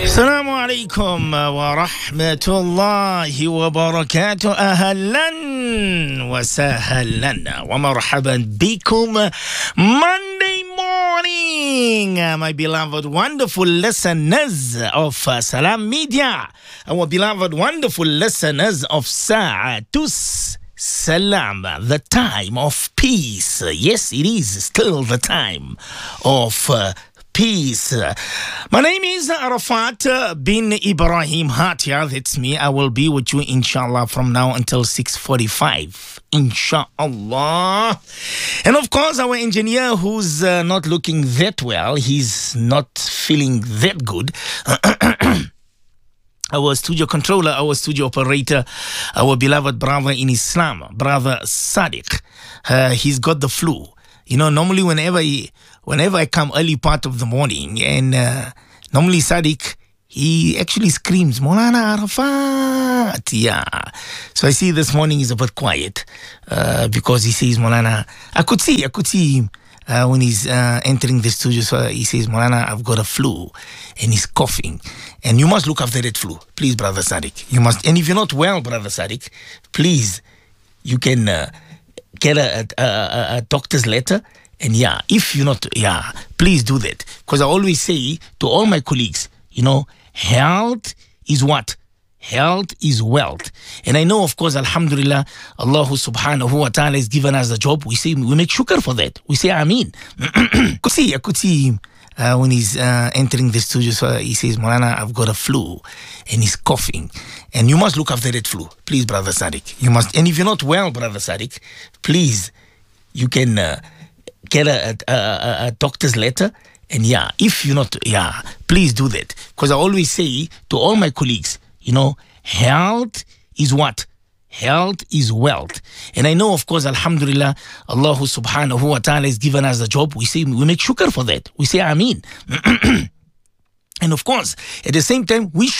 السلام عليكم ورحمة الله وبركاته. أهلا وسهلا ومرحبا بكم. Monday morning, my beloved wonderful listeners of Salam Media, our beloved wonderful listeners of Sa'atus Salam, the time of peace. Yes, it is still the time of peace. My name is Arafat bin Ibrahim Hatia. That's me. I will be with you, inshallah, from now until 6:45. Inshallah. And of course, our engineer who's not looking that well, he's not feeling that good. Our studio controller, our studio operator, our beloved brother in Islam, Brother Sadiq. He's got the flu. You know, normally whenever I come early part of the morning, and normally Sadiq, he actually screams, Maulana Arafat. Yeah. So I see this morning he's a bit quiet because he says, Maulana, I could see him when he's entering the studio. So he says, Maulana, I've got a flu, and he's coughing. And you must look after that flu. Please, Brother Sadiq. You must. And if you're not well, Brother Sadiq, please, you can get a doctor's letter. And yeah, if you're not, please do that. Because I always say to all my colleagues, you know, health is what? Health is wealth. And I know, of course, alhamdulillah, Allah subhanahu wa ta'ala has given us the job. We make shukr for that. We say Ameen. I could see him when he's entering the studio. So he says, Maulana, I've got a flu, and he's coughing. And you must look after that flu. Please, Brother Sadiq. You must. And if you're not well, Brother Sadiq, please, you can get a doctor's letter. And yeah, if you're not, please do that. Because I always say to all my colleagues, you know, health is what? Health is wealth. And I know, of course, alhamdulillah, Allah subhanahu wa ta'ala has given us the job. We make shukr for that. We say Ameen. And of course, at the same time, we